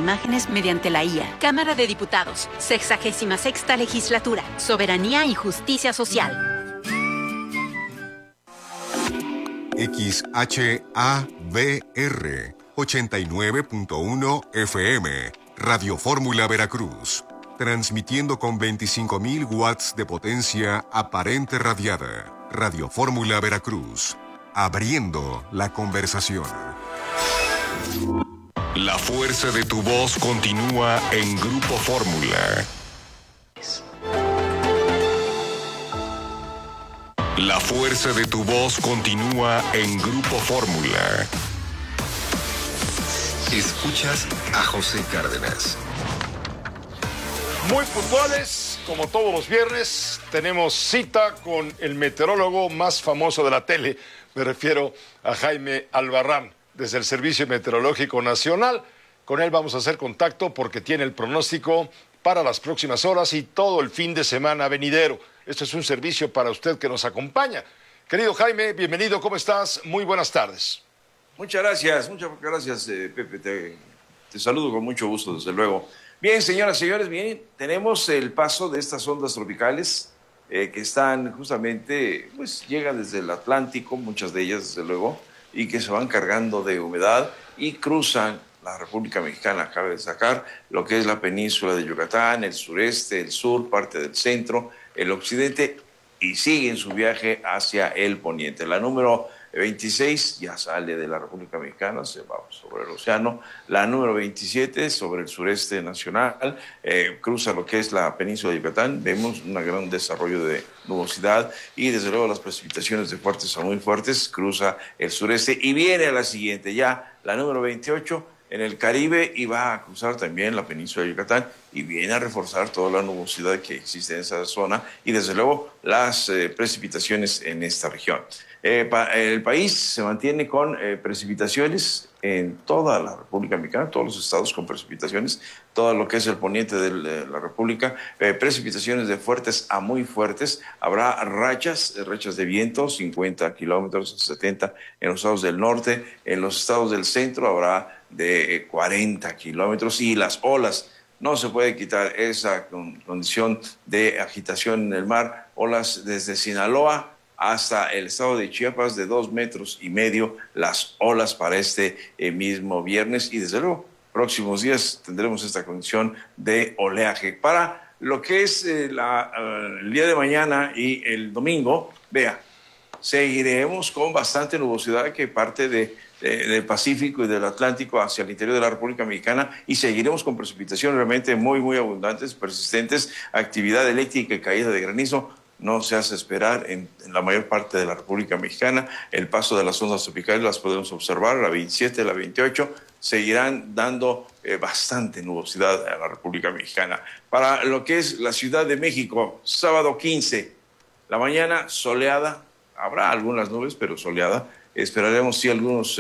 imágenes mediante la IA. Cámara de Diputados, 66ª Legislatura, Soberanía y Justicia Social. XHABR 89.1 FM, Radio Fórmula Veracruz, transmitiendo con 25.000 watts de potencia aparente radiada. Radio Fórmula Veracruz, abriendo la conversación. La fuerza de tu voz continúa en Grupo Fórmula. La fuerza de tu voz continúa en Grupo Fórmula. Escuchas a José Cárdenas. Muy puntuales, como todos los viernes, tenemos cita con el meteorólogo más famoso de la tele. Me refiero a Jaime Albarrán, desde el Servicio Meteorológico Nacional. Con él vamos a hacer contacto porque tiene el pronóstico para las próximas horas y todo el fin de semana venidero. Esto es un servicio para usted que nos acompaña. Querido Jaime, bienvenido, ¿cómo estás? Muy buenas tardes. Muchas gracias, Pepe. Te saludo con mucho gusto, desde luego. Bien, señoras y señores, bien, tenemos el paso de estas ondas tropicales que están justamente, pues llegan desde el Atlántico, muchas de ellas, desde luego, y que se van cargando de humedad y cruzan la República Mexicana. Cabe destacar lo que es la península de Yucatán, el sureste, el sur, parte del centro, el occidente, y siguen su viaje hacia el poniente. La número 26 ya sale de la República Mexicana, se va sobre el océano. La número 27 sobre el sureste nacional, cruza lo que es la península de Yucatán. Vemos un gran desarrollo de nubosidad y desde luego las precipitaciones de fuertes a muy fuertes, cruza el sureste y viene a la siguiente, ya la número 28 en el Caribe, y va a cruzar también la península de Yucatán y viene a reforzar toda la nubosidad que existe en esa zona y desde luego las precipitaciones en esta región. El país se mantiene con precipitaciones en toda la República Mexicana, todos los estados con precipitaciones, todo lo que es el poniente de la República, precipitaciones de fuertes a muy fuertes. Habrá rachas de viento, 50 kilómetros a 70 en los estados del norte. En los estados del centro habrá de 40 kilómetros y las olas, no se puede quitar esa condición de agitación en el mar. Olas desde Sinaloa hasta el estado de Chiapas de 2,5 metros las olas para este mismo viernes, y desde luego próximos días tendremos esta condición de oleaje. Para lo que es el día de mañana y el domingo, seguiremos con bastante nubosidad que parte del Pacífico y del Atlántico hacia el interior de la República Mexicana, y seguiremos con precipitaciones realmente muy, muy abundantes, persistentes, actividad eléctrica y caída de granizo. No se hace esperar en la mayor parte de la República Mexicana. El paso de las ondas tropicales las podemos observar, la 27, la 28, seguirán dando bastante nubosidad a la República Mexicana. Para lo que es la Ciudad de México, sábado 15, la mañana soleada, habrá algunas nubes, pero soleada. Esperaremos sí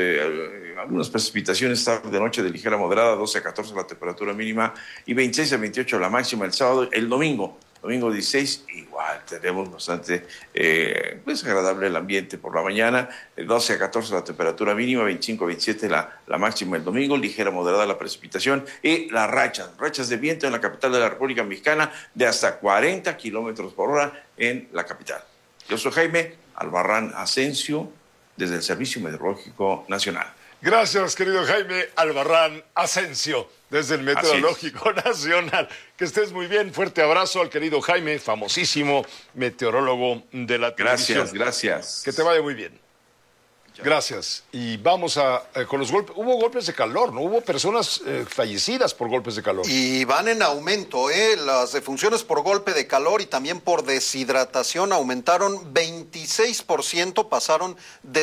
algunas precipitaciones tarde noche de ligera a moderada, 12 a 14 la temperatura mínima y 26 a 28 la máxima el sábado. El domingo 16, igual tenemos bastante agradable el ambiente por la mañana, 12 a 14 la temperatura mínima, 25 a 27 la máxima el domingo, ligera moderada la precipitación y las rachas de viento en la capital de la República Mexicana de hasta 40 kilómetros por hora en la capital. Yo soy Jaime Albarrán Asensio, desde el Servicio Meteorológico Nacional. Gracias, querido Jaime Albarrán Asensio, desde el Meteorológico Nacional. Que estés muy bien. Fuerte abrazo al querido Jaime, famosísimo meteorólogo de la televisión. Gracias. Que te vaya muy bien. Gracias. Y vamos con los golpes. Hubo golpes de calor, ¿no? Hubo personas fallecidas por golpes de calor. Y van en aumento, las defunciones por golpe de calor y también por deshidratación aumentaron 26%, pasaron de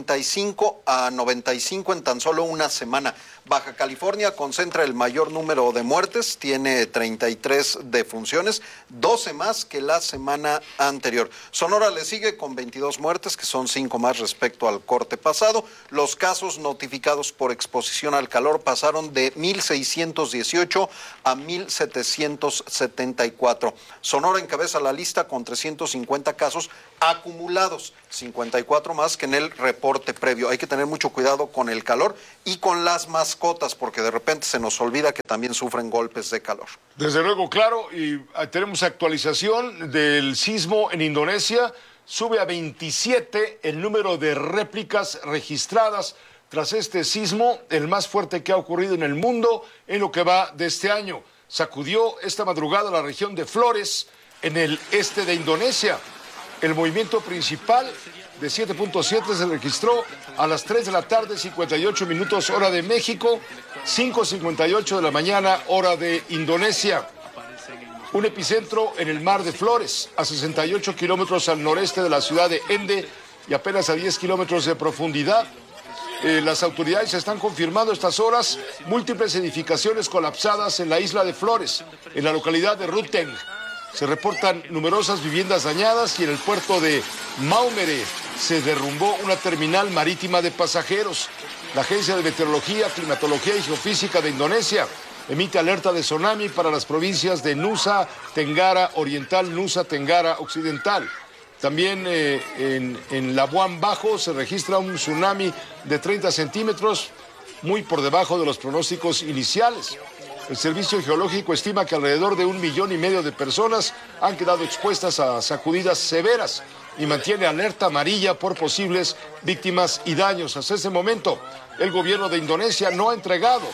75 a 95 en tan solo una semana. Baja California concentra el mayor número de muertes, tiene 33 defunciones, 12 más que la semana anterior. Sonora le sigue con 22 muertes, que son 5 más respecto al corte pasado. Los casos notificados por exposición al calor pasaron de 1,618 a 1,774. Sonora encabeza la lista con 350 casos acumulados, 54 más que en el reporte previo. Hay que tener mucho cuidado con el calor y con las mascarillas. mascotas, porque de repente se nos olvida que también sufren golpes de calor. Desde luego, claro, y tenemos actualización del sismo en Indonesia. Sube a 27 el número de réplicas registradas tras este sismo, el más fuerte que ha ocurrido en el mundo en lo que va de este año. Sacudió esta madrugada la región de Flores, en el este de Indonesia. El movimiento principal de 7.7 se registró a las 3 de la tarde, 58 minutos, hora de México, 5:58 de la mañana, hora de Indonesia. Un epicentro en el mar de Flores, a 68 kilómetros al noreste de la ciudad de Ende y apenas a 10 kilómetros de profundidad. Las autoridades están confirmando estas horas múltiples edificaciones colapsadas en la isla de Flores, en la localidad de Ruteng. Se reportan numerosas viviendas dañadas y en el puerto de Maumere se derrumbó una terminal marítima de pasajeros. La Agencia de Meteorología, Climatología y Geofísica de Indonesia emite alerta de tsunami para las provincias de Nusa Tenggara Oriental, Nusa Tenggara Occidental. También en Labuan Bajo se registra un tsunami de 30 centímetros, muy por debajo de los pronósticos iniciales. El Servicio Geológico estima que alrededor de 1,5 millones de personas han quedado expuestas a sacudidas severas y mantiene alerta amarilla por posibles víctimas y daños. Hasta ese momento, el gobierno de Indonesia no ha entregado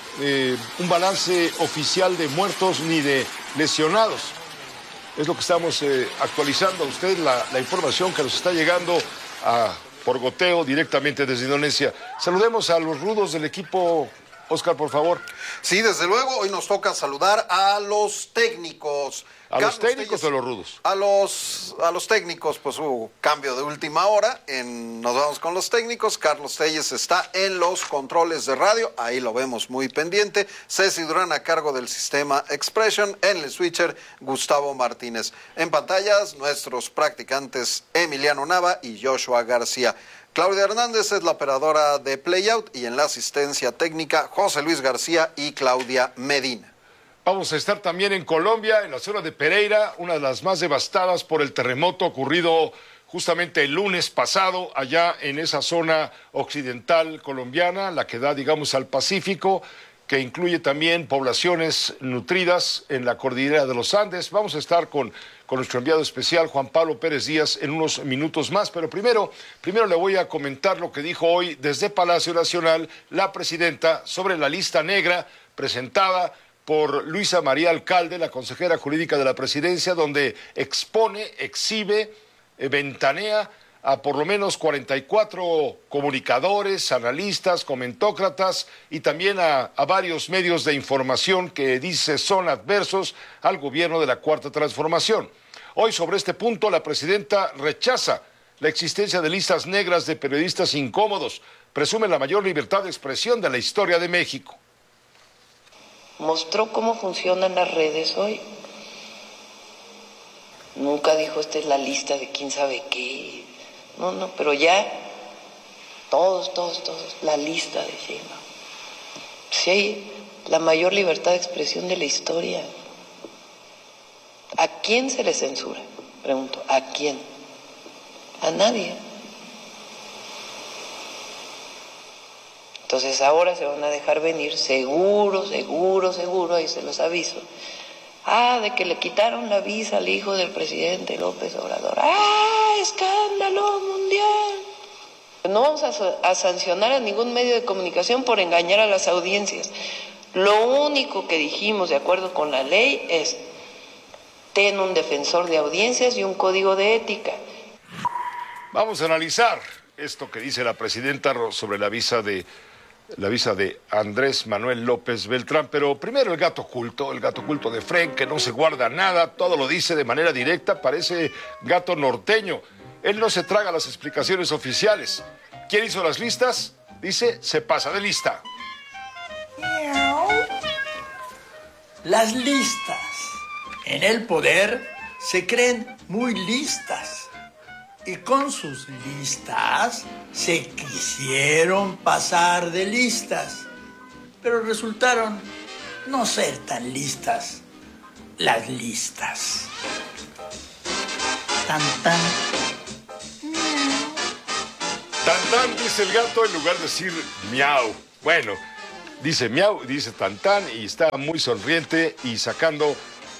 un balance oficial de muertos ni de lesionados. Es lo que estamos actualizando a usted, la información que nos está llegando por goteo directamente desde Indonesia. Saludemos a los rudos del equipo. Oscar, por favor. Sí, desde luego, hoy nos toca saludar a los técnicos. ¿A los técnicos o a los rudos? A los técnicos, pues hubo cambio de última hora. Nos vamos con los técnicos. Carlos Telles está en los controles de radio, ahí lo vemos muy pendiente. Ceci Durán a cargo del sistema Expression. En el switcher, Gustavo Martínez. En pantallas, nuestros practicantes Emiliano Nava y Joshua García. Claudia Hernández es la operadora de Playout y en la asistencia técnica José Luis García y Claudia Medina. Vamos a estar también en Colombia, en la zona de Pereira, una de las más devastadas por el terremoto ocurrido justamente el lunes pasado, allá en esa zona occidental colombiana, la que da, digamos, al Pacífico, que incluye también poblaciones nutridas en la cordillera de los Andes. Vamos a estar con nuestro enviado especial, Juan Pablo Pérez Díaz, en unos minutos más. Pero primero le voy a comentar lo que dijo hoy desde Palacio Nacional la presidenta sobre la lista negra presentada por Luisa María Alcalde, la consejera jurídica de la presidencia, donde expone, exhibe, ventanea a por lo menos 44 comunicadores, analistas, comentócratas y también a varios medios de información que dice son adversos al gobierno de la Cuarta Transformación. Hoy sobre este punto la presidenta rechaza la existencia de listas negras de periodistas incómodos, presume la mayor libertad de expresión de la historia de México. Mostró cómo funcionan las redes hoy. Nunca dijo esta es la lista de quién sabe qué. No, pero ya todos, la lista de Sheinbaum. Sí hay la mayor libertad de expresión de la historia. ¿A quién se le censura? Pregunto, ¿a quién? A nadie. Entonces ahora se van a dejar venir, seguro, ahí se los aviso. De que le quitaron la visa al hijo del presidente López Obrador. ¡Escándalo mundial! No vamos a sancionar a ningún medio de comunicación por engañar a las audiencias. Lo único que dijimos de acuerdo con la ley es ten un defensor de audiencias y un código de ética. Vamos a analizar esto que dice la presidenta sobre la visa de Andrés Manuel López Beltrán, pero primero el gato oculto de Fren, que no se guarda nada, todo lo dice de manera directa, parece gato norteño. Él no se traga las explicaciones oficiales. ¿Quién hizo las listas? Dice, se pasa de lista. Las listas en el poder se creen muy listas. Y con sus listas se quisieron pasar de listas, pero resultaron no ser tan listas las listas. Tan, tan. Tan, tan, dice el gato en lugar de decir miau. Bueno, dice miau, dice tantán y está muy sonriente y sacando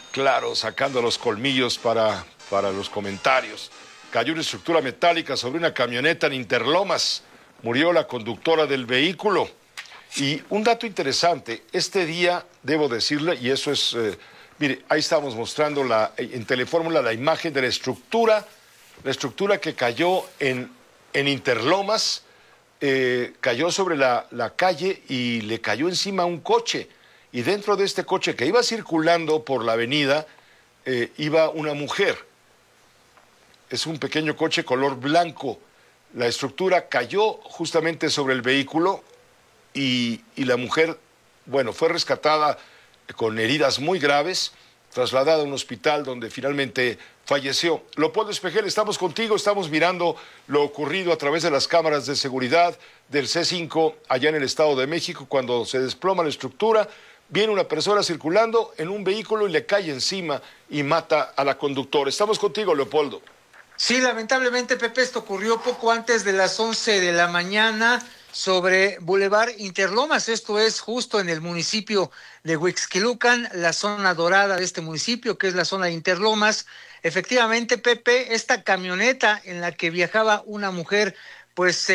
los colmillos para los comentarios. Cayó una estructura metálica sobre una camioneta en Interlomas. Murió la conductora del vehículo. Y un dato interesante, este día, debo decirle, y eso es, mire, ahí estamos mostrando en Telefórmula la imagen de la estructura que cayó en Interlomas, cayó sobre la calle y le cayó encima un coche. Y dentro de este coche que iba circulando por la avenida, iba una mujer. Es un pequeño coche color blanco. La estructura cayó justamente sobre el vehículo y la mujer, bueno, fue rescatada con heridas muy graves, trasladada a un hospital donde finalmente falleció. Leopoldo Espejel, estamos contigo, estamos mirando lo ocurrido a través de las cámaras de seguridad del C5 allá en el Estado de México, cuando se desploma la estructura, viene una persona circulando en un vehículo y le cae encima y mata a la conductora. Estamos contigo, Leopoldo. Sí, lamentablemente, Pepe, esto ocurrió poco antes de las 11 de la mañana sobre Boulevard Interlomas. Esto es justo en el municipio de Huixquilucan, la zona dorada de este municipio, que es la zona de Interlomas. Efectivamente, Pepe, esta camioneta en la que viajaba una mujer, pues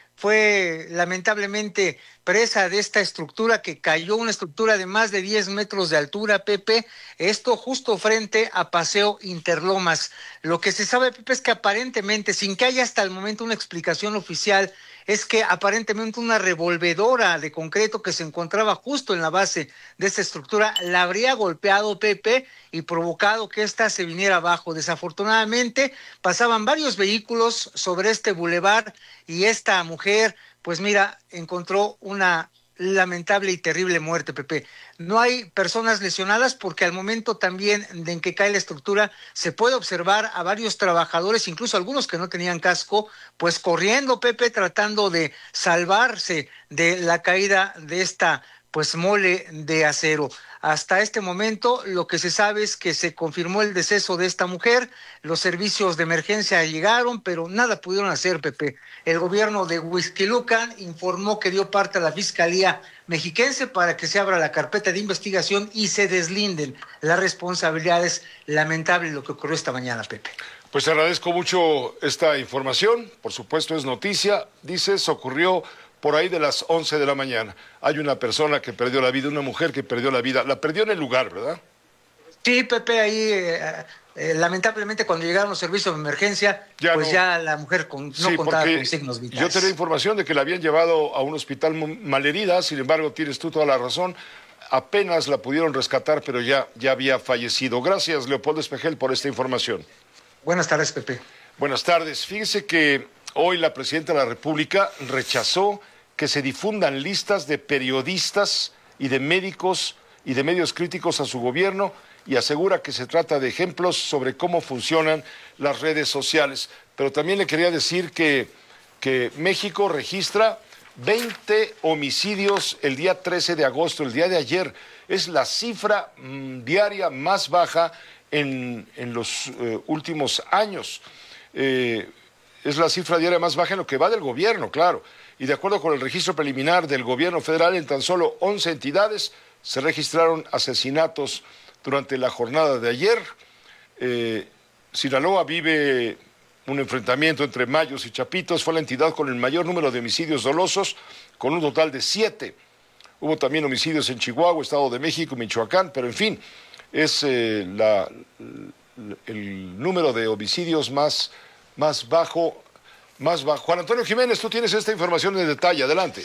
fue lamentablemente presa de esta estructura que cayó, una estructura de más de 10 metros de altura, Pepe, esto justo frente a Paseo Interlomas. Lo que se sabe, Pepe, es que aparentemente, sin que haya hasta el momento una explicación oficial, es que aparentemente una revolvedora de concreto que se encontraba justo en la base de esta estructura la habría golpeado, Pepe, y provocado que ésta se viniera abajo. Desafortunadamente pasaban varios vehículos sobre este bulevar y esta mujer, pues mira, encontró una lamentable y terrible muerte, Pepe. No hay personas lesionadas porque al momento también de en que cae la estructura se puede observar a varios trabajadores, incluso algunos que no tenían casco, pues corriendo, Pepe, tratando de salvarse de la caída de esta pues mole de acero. Hasta este momento lo que se sabe es que se confirmó el deceso de esta mujer, los servicios de emergencia llegaron, pero nada pudieron hacer, Pepe. El gobierno de Huixquilucan informó que dio parte a la Fiscalía Mexiquense para que se abra la carpeta de investigación y se deslinden las responsabilidades. Lamentable lo que ocurrió esta mañana, Pepe. Pues te agradezco mucho esta información, por supuesto es noticia, dices, ocurrió por ahí de las 11 de la mañana. Hay una persona que perdió la vida, una mujer que perdió la vida. La perdió en el lugar, ¿verdad? Sí, Pepe, ahí lamentablemente cuando llegaron los servicios de emergencia, ya la mujer no contaba con signos vitales. Yo tenía información de que la habían llevado a un hospital malherida, sin embargo, tienes tú toda la razón. Apenas la pudieron rescatar, pero ya había fallecido. Gracias, Leopoldo Espejel, por esta información. Buenas tardes, Pepe. Buenas tardes. Fíjese que hoy la presidenta de la República rechazó que se difundan listas de periodistas y de médicos y de medios críticos a su gobierno y asegura que se trata de ejemplos sobre cómo funcionan las redes sociales. Pero también le quería decir que México registra 20 homicidios el día 13 de agosto, el día de ayer. Es la cifra diaria más baja en los últimos años. Es la cifra diaria más baja en lo que va del gobierno, claro. Y de acuerdo con el registro preliminar del gobierno federal, en tan solo 11 entidades se registraron asesinatos durante la jornada de ayer. Sinaloa vive un enfrentamiento entre Mayos y Chapitos. Fue la entidad con el mayor número de homicidios dolosos, con un total de 7. Hubo también homicidios en Chihuahua, Estado de México, Michoacán, pero en fin, es el número de homicidios más bajo. Juan Antonio Jiménez, tú tienes esta información en detalle, adelante.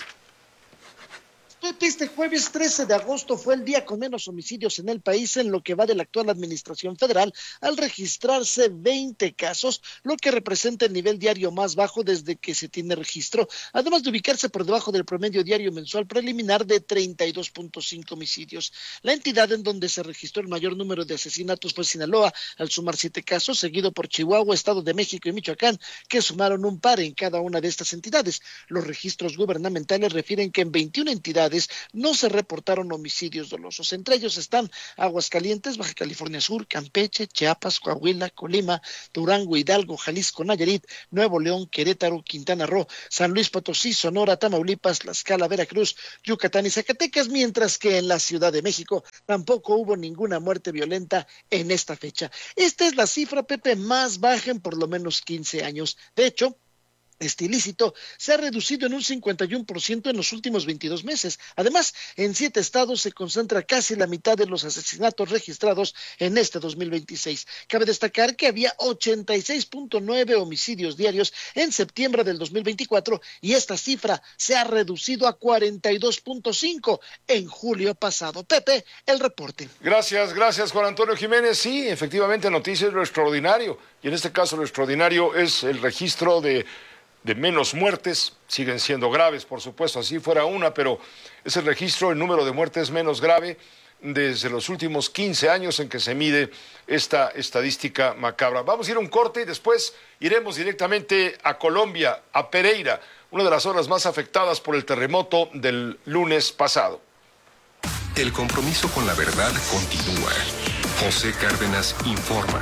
Este jueves 13 de agosto fue el día con menos homicidios en el país en lo que va de la actual administración federal, al registrarse 20 casos, lo que representa el nivel diario más bajo desde que se tiene registro, además de ubicarse por debajo del promedio diario mensual preliminar de 32.5 homicidios. La entidad en donde se registró el mayor número de asesinatos fue Sinaloa, al sumar 7 casos, seguido por Chihuahua, Estado de México y Michoacán, que sumaron un par en cada una de estas entidades. Los registros gubernamentales refieren que en 21 entidades entidades no se reportaron homicidios dolosos. Entre ellos están Aguascalientes, Baja California Sur, Campeche, Chiapas, Coahuila, Colima, Durango, Hidalgo, Jalisco, Nayarit, Nuevo León, Querétaro, Quintana Roo, San Luis Potosí, Sonora, Tamaulipas, Tlaxcala, Veracruz, Yucatán y Zacatecas, mientras que en la Ciudad de México tampoco hubo ninguna muerte violenta en esta fecha. Esta es la cifra, Pepe, más baja en por lo menos 15 años. De hecho, este ilícito se ha reducido en un 51% en los últimos 22 meses. Además, en 7 estados se concentra casi la mitad de los asesinatos registrados en este 2026. Cabe destacar que había 86.9 homicidios diarios en septiembre del 2024 y esta cifra se ha reducido a 42.5 en julio pasado. Pepe, el reporte. Gracias, Juan Antonio Jiménez. Sí, efectivamente, noticia es lo extraordinario. Y en este caso lo extraordinario es el registro de menos muertes, siguen siendo graves, por supuesto, así fuera una, pero es el registro, el número de muertes menos grave desde los últimos 15 años en que se mide esta estadística macabra. Vamos a ir a un corte y después iremos directamente a Colombia, a Pereira, una de las zonas más afectadas por el terremoto del lunes pasado. El compromiso con la verdad continúa. José Cárdenas informa.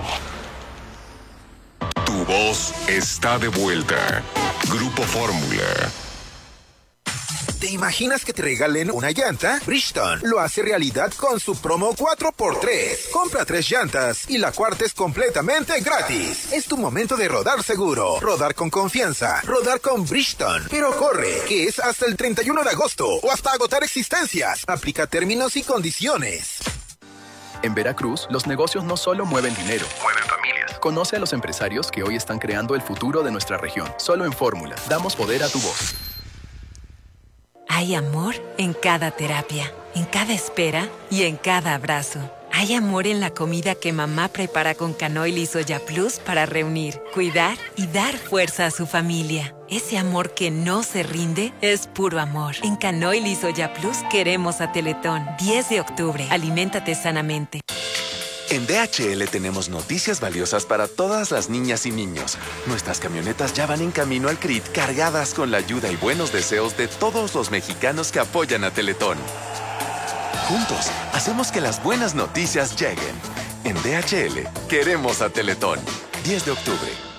Tu voz está de vuelta. Grupo Fórmula. ¿Te imaginas que te regalen una llanta? Bridgestone lo hace realidad con su promo 4x3. Compra 3 llantas y la cuarta es completamente gratis. Es tu momento de rodar seguro, rodar con confianza, rodar con Bridgestone. Pero corre, que es hasta el 31 de agosto o hasta agotar existencias. Aplica términos y condiciones. En Veracruz, los negocios no solo mueven dinero, mueven familias. Conoce a los empresarios que hoy están creando el futuro de nuestra región. Solo en Fórmula, damos poder a tu voz. Hay amor en cada terapia, en cada espera y en cada abrazo. Hay amor en la comida que mamá prepara con Canoil y Soya Plus para reunir, cuidar y dar fuerza a su familia. Ese amor que no se rinde es puro amor. En Canoil y Soya Plus queremos a Teletón. 10 de octubre. Aliméntate sanamente. En DHL tenemos noticias valiosas para todas las niñas y niños. Nuestras camionetas ya van en camino al CRIT cargadas con la ayuda y buenos deseos de todos los mexicanos que apoyan a Teletón. Juntos, hacemos que las buenas noticias lleguen. En DHL, queremos a Teletón. 10 de octubre.